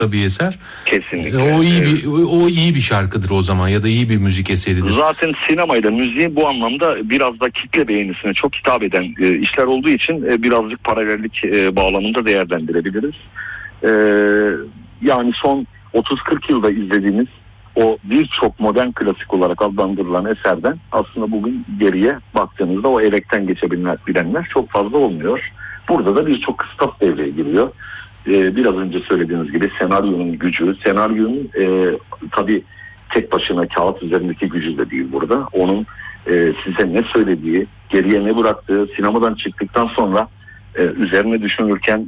bir eser. Kesinlikle. O iyi bir şarkıdır o zaman ya da iyi bir müzik eseridir. Zaten sinemayla müziği bu anlamda biraz da kitle beğenisine çok hitap eden işler olduğu için birazcık paralellik bağlamında değerlendirebiliriz. Yani son 30-40 yılda izlediğimiz o birçok modern klasik olarak adlandırılan eserden aslında bugün geriye baktığınızda o elekten geçebilenler çok fazla olmuyor. Burada da birçok kıstas devreye giriyor. Biraz önce söylediğiniz gibi senaryonun gücü, senaryonun tabii tek başına kağıt üzerindeki gücü de değil burada. Onun size ne söylediği, geriye ne bıraktığı, sinemadan çıktıktan sonra üzerine düşünürken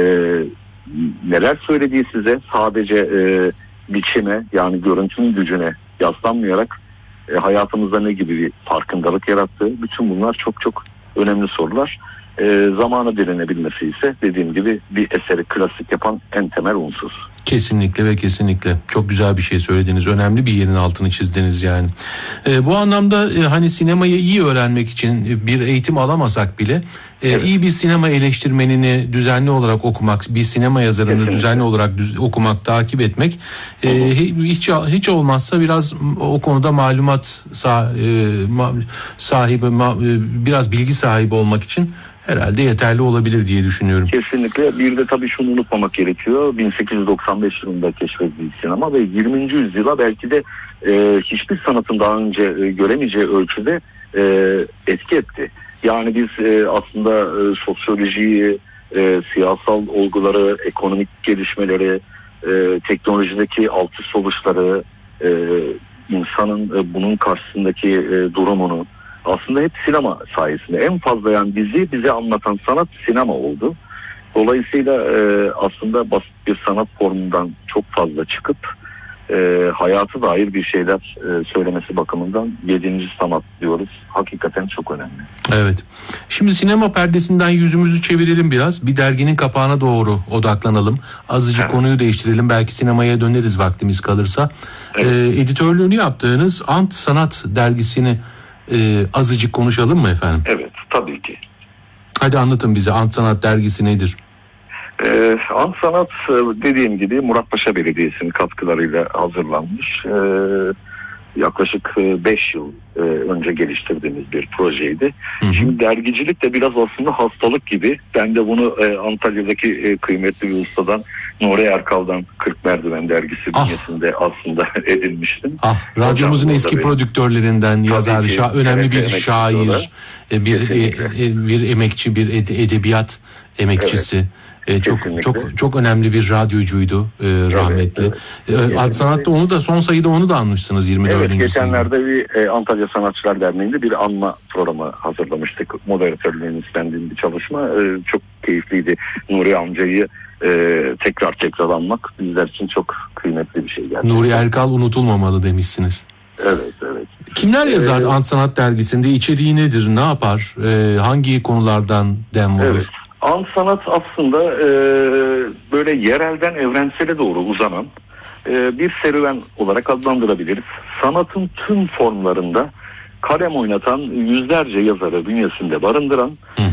neler söylediği size sadece biçime yani görüntünün gücüne yaslanmayarak hayatımızda ne gibi bir farkındalık yarattığı, bütün bunlar çok çok önemli sorular. Zamana direnebilmesi ise dediğim gibi bir eseri klasik yapan en temel unsur. Kesinlikle ve kesinlikle. Çok güzel bir şey söylediniz. Önemli bir yerin altını çizdiniz yani. Bu anlamda hani sinemayı iyi öğrenmek için bir eğitim alamasak bile evet, iyi bir sinema eleştirmenini düzenli olarak okumak, bir sinema yazarını kesinlikle düzenli olarak okumak, takip etmek hiç olmazsa biraz o konuda malumat sahibi, biraz bilgi sahibi olmak için herhalde yeterli olabilir diye düşünüyorum. Kesinlikle. Bir de tabii şunu unutmamak gerekiyor. 1895 yılında keşfedildi sinema ve 20. yüzyıla belki de hiçbir sanatın daha önce göremeyeceği ölçüde etki etti. Yani biz aslında sosyolojiyi, siyasal olguları, ekonomik gelişmeleri, teknolojideki alt üst oluşları, insanın bunun karşısındaki durumunu aslında hep sinema sayesinde. En fazla yani bize anlatan sanat sinema oldu. Dolayısıyla aslında basit bir sanat formundan çok fazla çıkıp hayatı dair bir şeyler söylemesi bakımından 7. sanat diyoruz. Hakikaten çok önemli. Evet. Şimdi sinema perdesinden yüzümüzü çevirelim biraz. Bir derginin kapağına doğru odaklanalım. Azıcık evet, konuyu değiştirelim. Belki sinemaya döneriz vaktimiz kalırsa. Evet. Editörlüğünü yaptığınız Ant Sanat dergisini azıcık konuşalım mı efendim? Evet, tabii ki. Hadi anlatın bize, Ant Sanat dergisi nedir? Ant Sanat dediğim gibi Muratpaşa Belediyesi'nin katkılarıyla hazırlanmış. Yaklaşık 5 yıl önce geliştirdiğimiz bir projeydi. Hı-hı. Şimdi dergicilik de biraz aslında hastalık gibi. Ben de bunu Antalya'daki kıymetli bir ustadan, Nuri Erkal'dan 40 Merdiven dergisi bünyesinde aslında edinmiştim. Radyomuzun eski prodüktörlerinden, yazar, önemli bir şair, bir emekçi, bir edebiyat emekçisi. Evet. Çok önemli bir radyocuydu rahmetli. Evet. Ant Sanat'ta onu da son sayıda onu da anmışsınız 24. Evet, geçenlerde bir Antalya Sanatçılar Derneği'nde bir anma programı hazırlamıştık. Moderatörlüğünün üstlendiğim bir çalışma. Çok keyifliydi. Nuri amcayı tekrar anmak bizler için çok kıymetli bir şey gerçekten. Nuri Erkal unutulmamalı demişsiniz. Evet. Kimler yazar Ant Sanat dergisinde? İçeriği nedir? Ne yapar? Hangi konulardan dem vurur? Evet. Ant Sanat aslında böyle yerelden evrensele doğru uzanan bir serüven olarak adlandırabiliriz. Sanatın tüm formlarında kalem oynatan yüzlerce yazarı bünyesinde barındıran,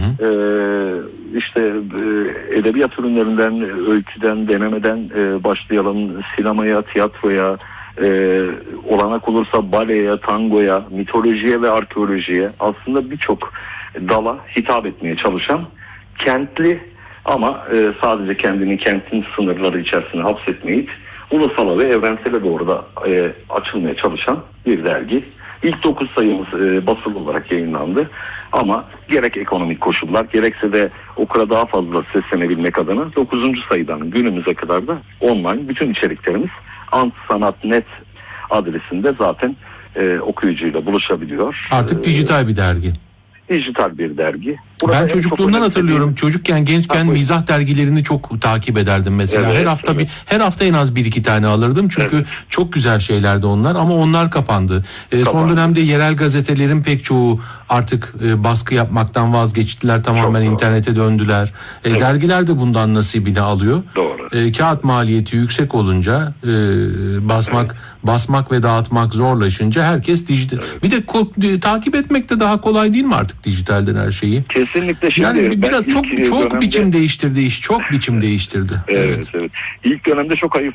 işte edebiyat ürünlerinden, öyküden, denemeden başlayalım, sinemaya, tiyatroya, olanak olursa baleye, tangoya, mitolojiye ve arkeolojiye, aslında birçok dala hitap etmeye çalışan, kentli ama sadece kendini kentin sınırları içerisine hapsetmeyip ulusala ve evrensele doğru da açılmaya çalışan bir dergi. İlk 9 sayımız basılı olarak yayınlandı ama gerek ekonomik koşullar gerekse de okura daha fazla seslenebilmek adına 9. sayıdan günümüze kadar da online bütün içeriklerimiz Antsanat.net adresinde zaten okuyucuyla buluşabiliyor. Artık dijital bir dergi. Dijital bir dergi. Burada ben çocukluğumdan hatırlıyorum. Çocukken, gençken mizah dergilerini çok takip ederdim mesela. Evet, her hafta en az 1-2 tane alırdım. Çünkü çok güzel şeylerdi onlar ama onlar kapandı. Son dönemde yerel gazetelerin pek çoğu artık baskı yapmaktan vazgeçtiler. Tamamen internete döndüler. Dergiler de bundan nasibini alıyor. Doğru. Kağıt maliyeti yüksek olunca basmak ve dağıtmak zorlaşınca herkes dijital. Bir de takip etmek de daha kolay değil mi artık dijitalden her şeyi? Kesinlikle. Şimdi Yani biraz çok dönemde, biçim değiştirdi iş. Çok biçim değiştirdi. Evet. İlk dönemde çok